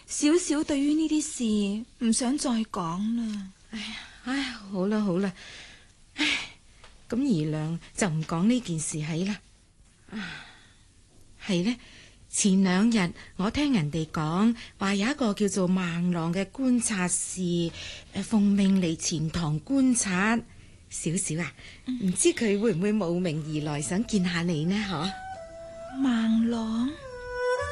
少少對於呢啲事唔想再講啦。 唉，好啦好啦，唉，咁姨娘就唔講呢件事係啦。係呢，前2日我聽人哋講話有一個叫做孟浪嘅觀察士，奉命嚟錢塘觀察。少少啊，唔知佢會唔會慕名而來想見下你呢？孟浪。